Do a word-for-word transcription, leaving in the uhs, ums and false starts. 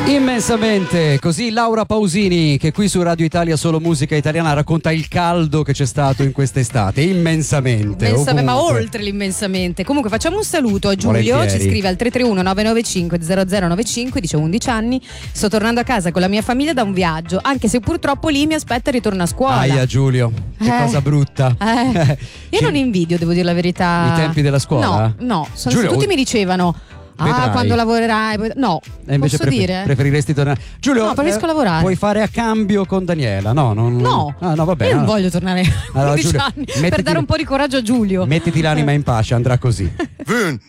Immensamente, così Laura Pausini, che qui su Radio Italia Solo Musica Italiana racconta il caldo che c'è stato in quest'estate. Immensamente, Immensamente, ma ovunque. oltre l'immensamente. Comunque facciamo un saluto a Giulio. Volentieri. Ci scrive al tre tre uno nove nove cinque zero zero nove cinque, dice undici anni, sto tornando a casa con la mia famiglia da un viaggio, anche se purtroppo lì mi aspetta il ritorno a scuola. Aia Giulio, che Eh. cosa brutta. Eh. Io Ci- non invidio, devo dire la verità, I tempi della scuola? No, no, sono- Giulio, tutti o- mi dicevano ah, Vedrai. quando lavorerai poi- no, E invece posso prefer- dire? preferiresti tornare. Giulio, No, preferisco lavorare. Puoi fare a cambio con Daniela? No, non... No, ah, no, vabbè. io non no. voglio tornare a Allora, undici Giulio, anni mettiti- per dare un po' di coraggio a Giulio. Mettiti l'anima in pace, andrà così. One,